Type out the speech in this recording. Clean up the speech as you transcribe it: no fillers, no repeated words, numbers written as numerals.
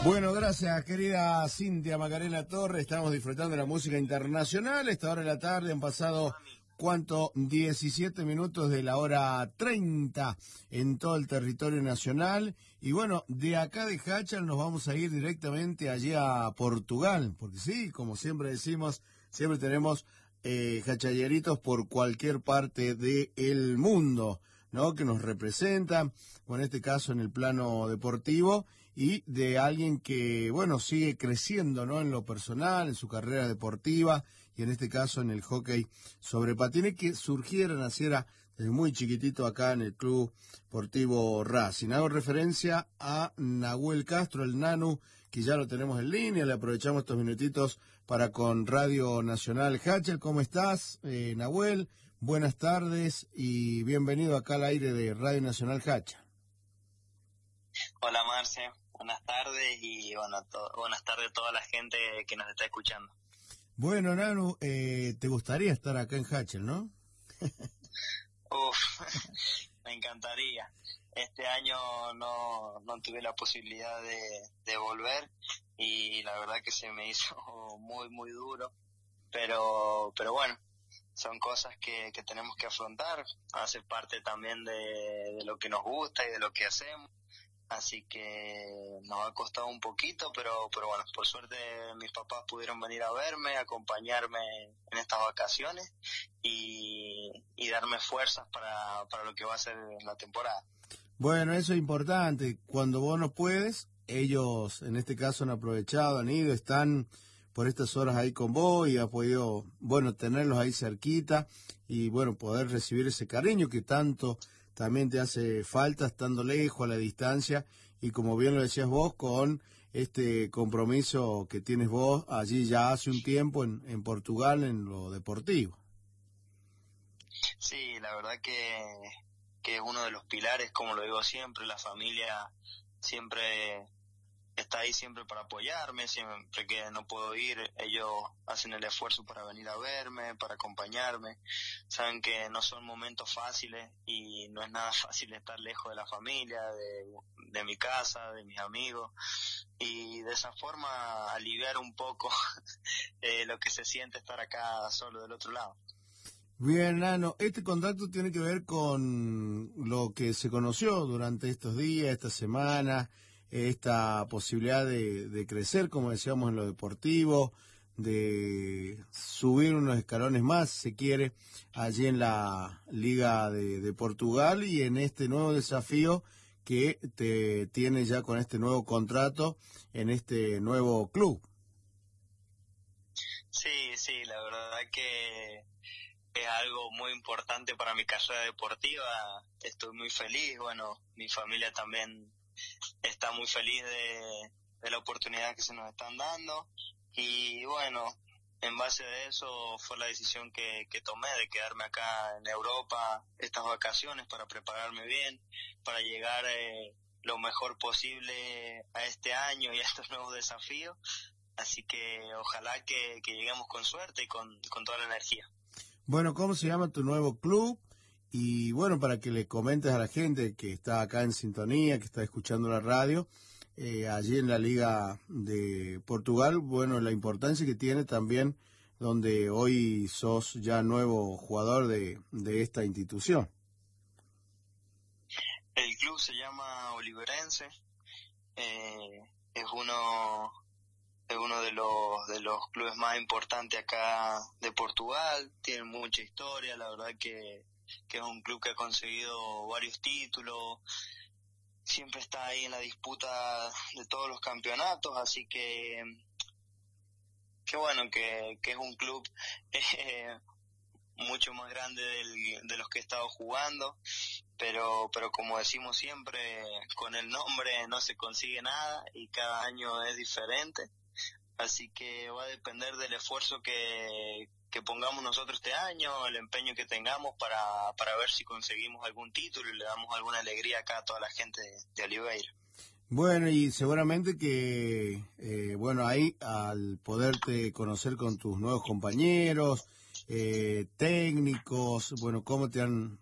Bueno, gracias, querida Cintia Macarena Torres. Estamos disfrutando de la música internacional. Esta hora de la tarde han pasado, ¿cuánto? 17 minutos de la hora 30 en todo el territorio nacional. Y bueno, de acá de Hachal nos vamos a ir directamente allí a Portugal. Porque sí, como siempre decimos, siempre tenemos hachalleritos por cualquier parte del mundo, ¿no? Que nos representan, o en este caso en el plano deportivo, y de alguien que, bueno, sigue creciendo, ¿no? En lo personal, en su carrera deportiva, y en este caso en el hockey sobre patines, que naciera desde muy chiquitito acá en el Club Sportivo Racing. Hago referencia a Nahuel Castro, el Nanu, que ya lo tenemos en línea. Le aprovechamos estos minutitos para con Radio Nacional Hachal. ¿Cómo estás, Nahuel? Buenas tardes y bienvenido acá al aire de Radio Nacional Hachal. Hola Marce, buenas tardes y buenas tardes a toda la gente que nos está escuchando. Bueno, Nanu, te gustaría estar acá en Hachal, ¿no? Me encantaría. Este año no tuve la posibilidad de volver y la verdad que se me hizo muy duro, pero bueno, son cosas que tenemos que afrontar, hace parte también de lo que nos gusta y de lo que hacemos. Así que nos ha costado un poquito, pero bueno, por suerte mis papás pudieron venir a verme, acompañarme en estas vacaciones y darme fuerzas para lo que va a ser la temporada. Bueno, eso es importante. Cuando vos no puedes, ellos en este caso han aprovechado, han ido, están por estas horas ahí con vos y ha podido, bueno, tenerlos ahí cerquita y bueno, poder recibir ese cariño que tanto también te hace falta estando lejos, a la distancia, y como bien lo decías vos, con este compromiso que tienes vos allí ya hace un tiempo en Portugal en lo deportivo. Sí, la verdad que es uno de los pilares, como lo digo siempre, la familia siempre está ahí siempre para apoyarme, siempre que no puedo ir, ellos hacen el esfuerzo para venir a verme, para acompañarme, saben que no son momentos fáciles y no es nada fácil estar lejos de la familia, de mi casa, de mis amigos, y de esa forma aliviar un poco lo que se siente estar acá solo del otro lado. Bien, Nano, este contacto tiene que ver con lo que se conoció durante estos días, esta semana, esta posibilidad de crecer, como decíamos, en lo deportivo, de subir unos escalones más, si se quiere, allí en la Liga de Portugal y en este nuevo desafío que te tiene ya con este nuevo contrato en este nuevo club. Sí, la verdad que es algo muy importante para mi carrera deportiva. Estoy muy feliz, bueno, mi familia también está muy feliz de la oportunidad que se nos están dando y bueno, en base a eso fue la decisión que tomé de quedarme acá en Europa estas vacaciones para prepararme bien, para llegar lo mejor posible a este año y a estos nuevos desafíos, así que ojalá que lleguemos con suerte y con toda la energía. Bueno, ¿cómo se llama tu nuevo club? Y bueno, para que le comentes a la gente que está acá en sintonía, que está escuchando la radio, allí en la Liga de Portugal, bueno, la importancia que tiene también, donde hoy sos ya nuevo jugador de esta institución. El club se llama Oliveirense, es uno de los clubes más importantes acá de Portugal, tiene mucha historia, la verdad que es un club que ha conseguido varios títulos, siempre está ahí en la disputa de todos los campeonatos, así que bueno, que es un club mucho más grande de los que he estado jugando, pero como decimos siempre, con el nombre no se consigue nada y cada año es diferente. Así que va a depender del esfuerzo que pongamos nosotros este año, el empeño que tengamos para ver si conseguimos algún título y le damos alguna alegría acá a toda la gente de Oliveira. Bueno, y seguramente que, bueno, ahí al poderte conocer con tus nuevos compañeros, técnicos, bueno, cómo te han